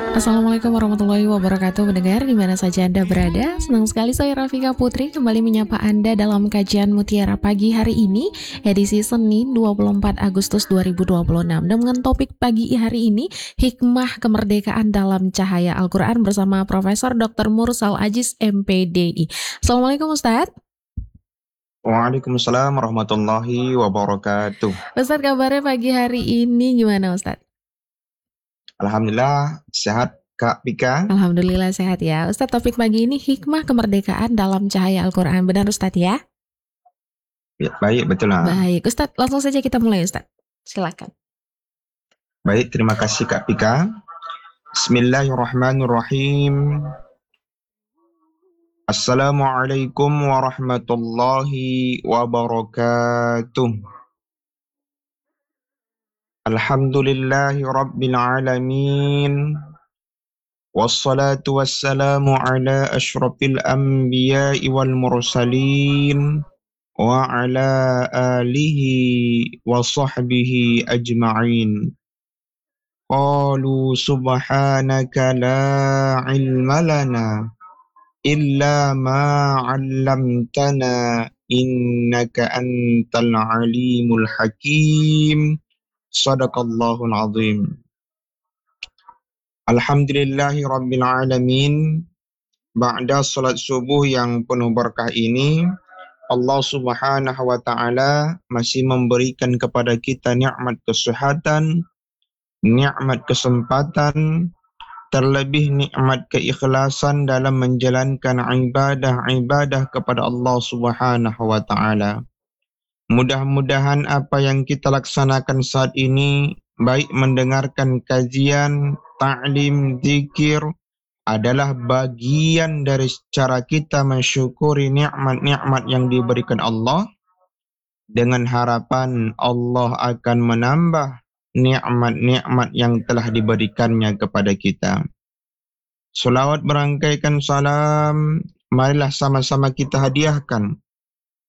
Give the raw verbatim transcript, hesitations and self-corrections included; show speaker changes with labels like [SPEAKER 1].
[SPEAKER 1] Assalamualaikum warahmatullahi wabarakatuh. Mendengar di mana saja Anda berada, senang sekali saya Rafika Putri kembali menyapa Anda dalam kajian Mutiara Pagi hari ini, edisi Senin dua puluh empat Agustus dua ribu dua puluh enam. Dengan topik pagi hari ini, hikmah kemerdekaan dalam cahaya Al-Quran bersama Profesor doktor Mursal Aziz M P D I. Assalamualaikum Ustadz.
[SPEAKER 2] Waalaikumsalam warahmatullahi wabarakatuh.
[SPEAKER 1] Ustadz, kabarnya pagi hari ini gimana Ustadz?
[SPEAKER 2] Alhamdulillah sehat Kak Pika.
[SPEAKER 1] Alhamdulillah sehat ya. Ustadz, topik pagi ini hikmah kemerdekaan dalam cahaya Al-Quran. Benar Ustadz ya?
[SPEAKER 2] Ya, baik, betul lah.
[SPEAKER 1] Baik, Ustadz, langsung saja kita mulai Ustadz. Silakan.
[SPEAKER 2] Baik, terima kasih Kak Pika. Bismillahirrahmanirrahim. Assalamualaikum warahmatullahi wabarakatuh. Alhamdulillahi rabbil alamin. Wassalatu wassalamu ala ashrafil anbiya'i wal mursalin. Wa ala alihi wa sahbihi ajma'in. Qalu subhanaka la ilma lana illa ma 'allamtana innaka antal alimul hakim. Shadaqallahul azim. Alhamdulillahi rabbil alamin. Ba'da salat subuh yang penuh berkah ini, Allah Subhanahu wa Ta'ala masih memberikan kepada kita nikmat kesehatan, nikmat kesempatan, terlebih nikmat keikhlasan dalam menjalankan ibadah-ibadah kepada Allah Subhanahu wa Ta'ala. Mudah-mudahan apa yang kita laksanakan saat ini, baik mendengarkan kajian, ta'lim, zikir, adalah bagian dari cara kita mensyukuri nikmat-nikmat yang diberikan Allah, dengan harapan Allah akan menambah nikmat-nikmat yang telah diberikannya kepada kita. Salawat berangkaikan salam, marilah sama-sama kita hadiahkan